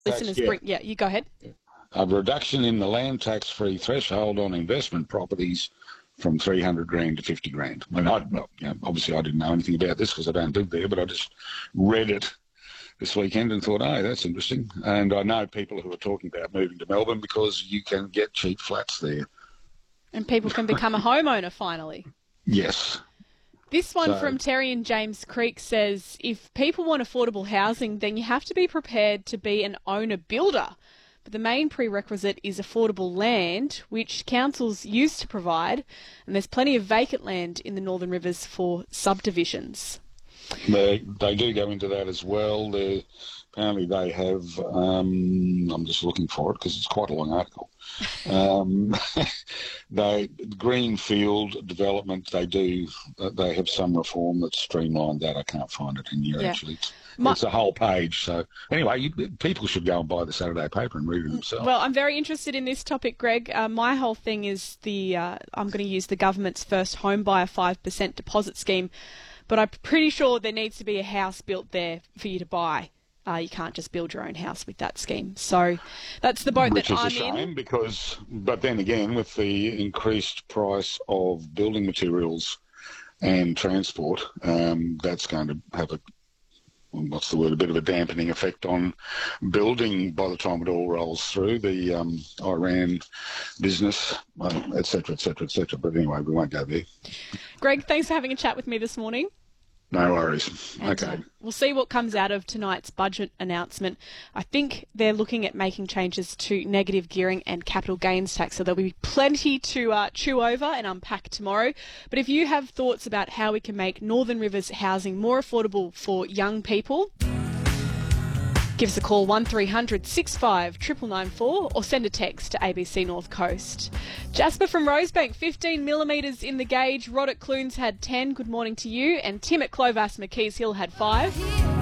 listeners bring... Yeah, you go ahead. A reduction in the land tax-free threshold on investment properties from 300 grand to 50 grand. I mean, obviously I didn't know anything about this because I don't live there, but I just read it this weekend and thought, oh, that's interesting. And I know people who are talking about moving to Melbourne because you can get cheap flats there. And people can become a homeowner finally. Yes. This one from Terry and James Creek says, if people want affordable housing, then you have to be prepared to be an owner-builder. But the main prerequisite is affordable land, which councils used to provide, and there's plenty of vacant land in the Northern Rivers for subdivisions. They do go into that as well. Apparently they have, I'm just looking for it because it's quite a long article. Greenfield development, they have some reform that's streamlined that. I can't find it in here actually. It's a whole page. So anyway, people should go and buy the Saturday paper and read it themselves. Well, I'm very interested in this topic, Greg. My whole thing is I'm going to use the government's first home buyer 5% deposit scheme, but I'm pretty sure there needs to be a house built there for you to buy. You can't just build your own house with that scheme. So that's the boat that I'm in. Which is a shame but then again, with the increased price of building materials and transport, that's going to have a bit of a dampening effect on building by the time it all rolls through, the Iran business, et cetera, et cetera, et cetera. But anyway, we won't go there. Greg, thanks for having a chat with me this morning. No worries. Okay. We'll see what comes out of tonight's budget announcement. I think they're looking at making changes to negative gearing and capital gains tax, so there'll be plenty to chew over and unpack tomorrow. But if you have thoughts about how we can make Northern Rivers housing more affordable for young people, give us a call 1300 65 99994 or send a text to ABC North Coast. Jasper from Rosebank, 15 millimetres in the gauge. Rod at Clunes had 10. Good morning to you. And Tim at Clovis McKees Hill had 5.